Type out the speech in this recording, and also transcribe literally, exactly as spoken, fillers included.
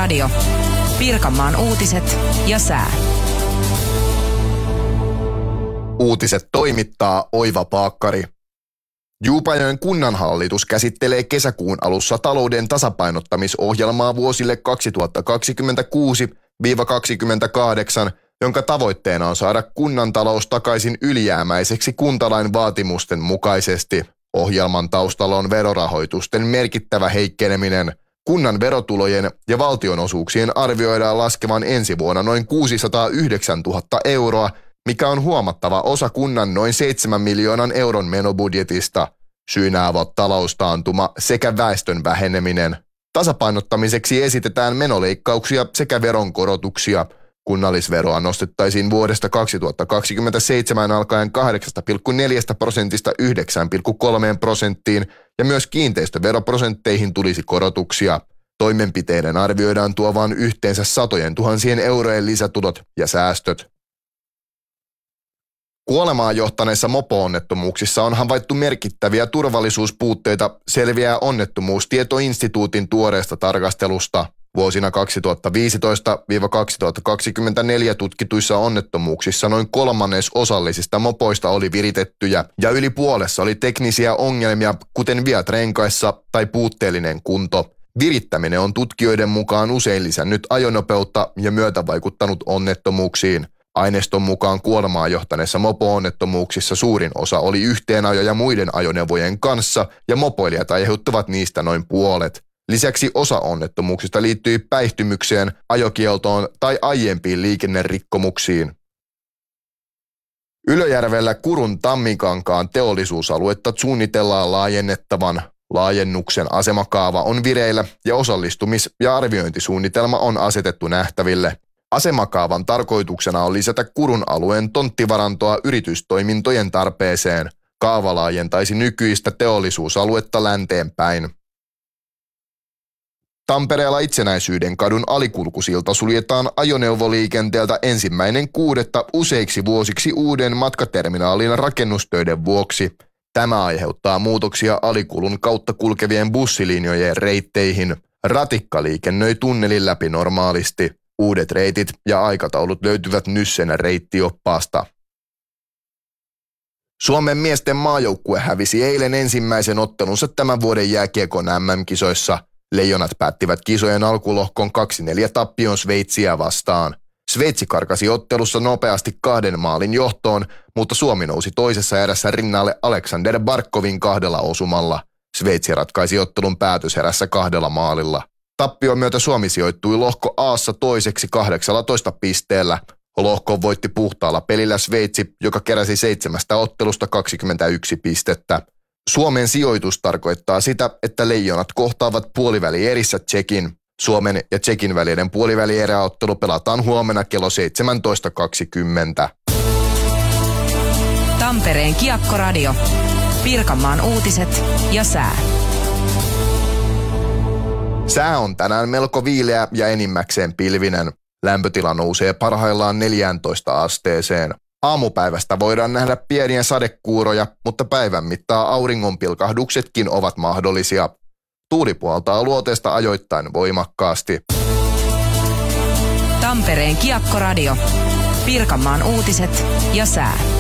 Kiekko-radio. Pirkanmaan uutiset ja sää. Uutiset toimittaa Oiva Paakkari. Juupajoen kunnanhallitus käsittelee kesäkuun alussa talouden tasapainottamisohjelmaa vuosille kaksituhattakaksikymmentäkuusi kaksikymmentäkahdeksan, jonka tavoitteena on saada kunnan talous takaisin ylijäämäiseksi kuntalain vaatimusten mukaisesti. Ohjelman taustalla on verorahoitusten merkittävä heikkeneminen. Kunnan verotulojen ja valtionosuuksien arvioidaan laskevan ensi vuonna noin kuusisataayhdeksäntuhatta euroa, mikä on huomattava osa kunnan noin seitsemän miljoonan euron menobudjetista. Syynä ovat taloustaantuma sekä väestön väheneminen. Tasapainottamiseksi esitetään menoleikkauksia sekä veronkorotuksia. Kunnallisveroa nostettaisiin vuodesta kaksituhattakaksikymmentäseitsemän alkaen kahdeksasta pilkku neljästä prosentista yhdeksään pilkku kolmeen prosenttiin ja myös kiinteistöveroprosentteihin tulisi korotuksia. Toimenpiteiden arvioidaan tuovan yhteensä satojen tuhansien eurojen lisätulot ja säästöt. Kuolemaan johtaneissa mopo-onnettomuuksissa on havaittu merkittäviä turvallisuuspuutteita, selviää Onnettomuustietoinstituutin tuoreesta tarkastelusta. Vuosina kaksituhattaviisitoista kaksituhattakaksikymmentäneljä tutkituissa onnettomuuksissa noin kolmannes osallisista mopoista oli viritettyjä ja yli puolessa oli teknisiä ongelmia, kuten viat renkaissa tai puutteellinen kunto. Virittäminen on tutkijoiden mukaan usein lisännyt ajonopeutta ja myötävaikuttanut onnettomuuksiin. Aineiston mukaan kuolemaan johtaneissa mopo-onnettomuuksissa suurin osa oli yhteenajoja muiden ajoneuvojen kanssa ja mopoilijat aiheuttavat niistä noin puolet. Lisäksi osa onnettomuuksista liittyi päihtymykseen, ajokieltoon tai aiempiin liikennerikkomuksiin. Ylöjärvellä Kurun Tammikankaan teollisuusaluetta suunnitellaan laajennettavan. Laajennuksen asemakaava on vireillä ja osallistumis- ja arviointisuunnitelma on asetettu nähtäville. Asemakaavan tarkoituksena on lisätä Kurun alueen tonttivarantoa yritystoimintojen tarpeeseen. Kaava laajentaisi nykyistä teollisuusaluetta länteenpäin. Tampereella Itsenäisyyden kadun alikulkusilta suljetaan ajoneuvoliikenteeltä ensimmäinen kuudetta useiksi vuosiksi uuden matkaterminaalin rakennustöiden vuoksi. Tämä aiheuttaa muutoksia alikulun kautta kulkevien bussilinjojen reitteihin. Ratikka liikennöi tunnelin läpi normaalisti. Uudet reitit ja aikataulut löytyvät Nyssen reittioppaasta. Suomen miesten maajoukkue hävisi eilen ensimmäisen ottelunsa tämän vuoden jääkiekon äm äm-kisoissa. Leijonat päättivät kisojen alkulohkon kaksi neljä tappion Sveitsiä vastaan. Sveitsi karkasi ottelussa nopeasti kahden maalin johtoon, mutta Suomi nousi toisessa erässä rinnalle Aleksander Barkovin kahdella osumalla. Sveitsi ratkaisi ottelun päätöserässä kahdella maalilla. Tappion myötä Suomi sijoittui lohko A:ssa toiseksi kahdeksallatoista pisteellä. Lohkon voitti puhtaalla pelillä Sveitsi, joka keräsi seitsemästä ottelusta kaksikymmentäyksi pistettä. Suomen sijoitus tarkoittaa sitä, että leijonat kohtaavat puolivälierissä Tšekin. Suomen ja Tšekin välinen puolivälieräottelu pelataan huomenna kello seitsemäntoista kaksikymmentä. Tampereen Kiekko-radio. Pirkanmaan uutiset ja sää. Sää on tänään melko viileä ja enimmäkseen pilvinen. Lämpötila nousee parhaillaan neljääntoista asteeseen. Aamupäivästä voidaan nähdä pieniä sadekuuroja, mutta päivän mittaan auringonpilkahduksetkin ovat mahdollisia. Tuuli puhaltaa luoteesta ajoittain voimakkaasti. Tampereen Kiekko-radio. Pirkanmaan uutiset ja sää.